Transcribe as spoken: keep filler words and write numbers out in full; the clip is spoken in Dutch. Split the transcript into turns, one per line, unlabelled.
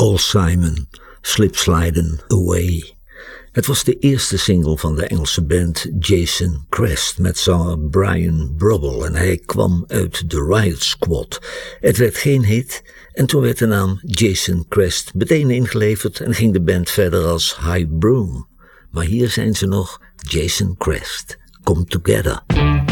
Paul Simon, Slip Slidin' Away. Het was de eerste single van de Engelse band Jason Crest met zanger Brian Brobble en hij kwam uit de Riot Squad. Het werd geen hit en toen werd de naam Jason Crest meteen ingeleverd en ging de band verder als High Broom. Maar hier zijn ze nog, Jason Crest, Come Together.